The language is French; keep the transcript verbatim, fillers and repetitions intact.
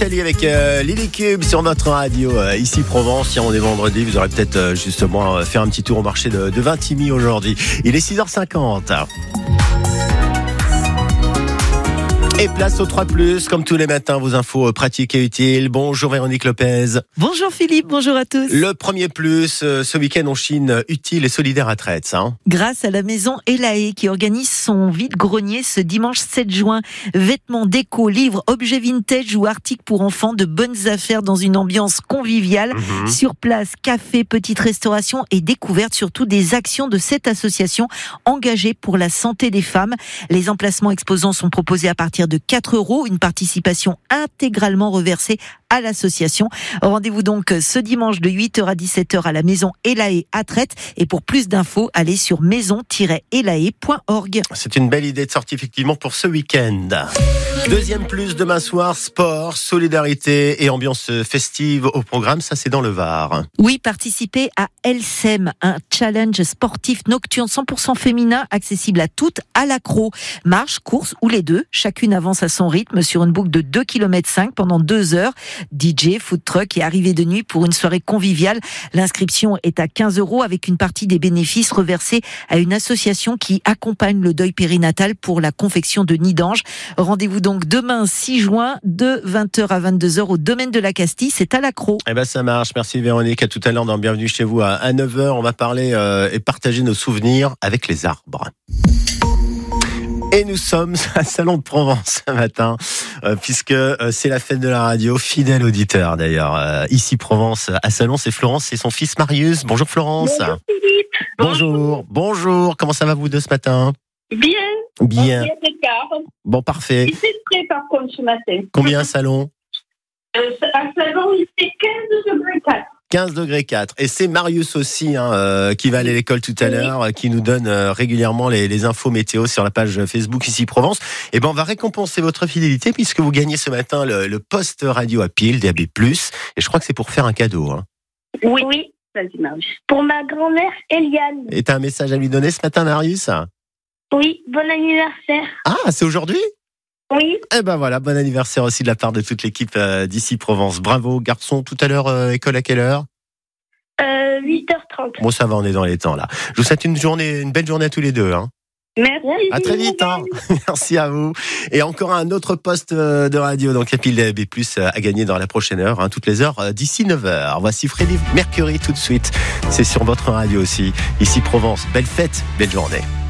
Nathalie avec euh, Lily Cube sur notre radio euh, ici Provence. Si on est vendredi, vous aurez peut-être euh, justement euh, faire un petit tour au marché de, de Vintimille aujourd'hui. Il est six heures cinquante. Et place au trois plus, comme tous les matins, vos infos pratiques et utiles. Bonjour Véronique Lopez. Bonjour Philippe, bonjour à tous. Le premier plus, ce week-end on chine utile et solidaire à Traits. Hein. Grâce à la maison Elaé qui organise son vide-grenier ce dimanche sept juin. Vêtements, déco, livres, objets vintage ou articles pour enfants, de bonnes affaires dans une ambiance conviviale. Mmh. Sur place, café, petite restauration et découverte surtout des actions de cette association engagée pour la santé des femmes. Les emplacements exposants sont proposés à partir de quatre euros, une participation intégralement reversée à l'association. Rendez-vous donc ce dimanche de huit heures à dix-sept heures à la maison Elaé à Traits. Et pour plus d'infos, allez sur maison tiret elaé point org. C'est une belle idée de sortie effectivement pour ce week-end. Deuxième plus demain soir, sport, solidarité et ambiance festive au programme. Ça, c'est dans le Var. Oui, participez à L S E M, un challenge sportif nocturne cent pour cent féminin, accessible à toutes, à l'accro. Marche, course ou les deux. Chacune avance à son rythme sur une boucle de deux virgule cinq kilomètres pendant deux heures. D J, food truck et arrivée de nuit pour une soirée conviviale. L'inscription est à quinze euros avec une partie des bénéfices reversés à une association qui accompagne le deuil périnatal pour la confection de nids d'ange. Rendez-vous donc demain six juin de vingt heures à vingt-deux heures au domaine de la Castille. C'est à l'accro. Eh ben ça marche. Merci Véronique. À tout à l'heure dans Bienvenue chez vous à neuf heures. On va parler euh, et partager nos souvenirs avec les arbres. Et nous sommes à Salon de Provence ce matin, euh, puisque euh, c'est la fête de la radio, fidèle auditeur d'ailleurs. Euh, ici Provence, à Salon, c'est Florence et son fils Marius. Bonjour Florence. Bonjour Philippe. Bonjour, bonjour. Comment ça va vous deux ce matin ? Bien. Bien. Bon, parfait. Il fait frais par contre ce matin. Combien à Salon ? euh, À Salon, il fait quinze degrés quatre. quinze degrés quatre. Et c'est Marius aussi, hein, euh, qui va aller à l'école tout à l'heure, oui. euh, qui nous donne euh, régulièrement les, les infos météo sur la page Facebook ici Provence. Et ben, on va récompenser votre fidélité puisque vous gagnez ce matin le, le poste radio à pile, D A B plus. Et je crois que c'est pour faire un cadeau. Hein. Oui, oui. Vas-y, Marius. Pour ma grand-mère Eliane. Et t'as un message à lui donner ce matin, Marius ? Oui, bon anniversaire. Ah, c'est aujourd'hui ? Oui. Eh ben voilà, bon anniversaire aussi de la part de toute l'équipe euh, d'ici Provence. Bravo, garçon. Tout à l'heure, euh, école à quelle heure ? euh, huit heures trente. Bon, ça va, on est dans les temps là. Je vous souhaite une journée, une belle journée à tous les deux. Hein. Merci. À très vite. Hein. Merci à vous. Et encore un autre poste de radio, donc la pile D A B plus, à gagner dans la prochaine heure, hein, toutes les heures, d'ici neuf heures. Voici Freddy Mercury tout de suite. C'est sur votre radio aussi. Ici Provence. Belle fête, belle journée.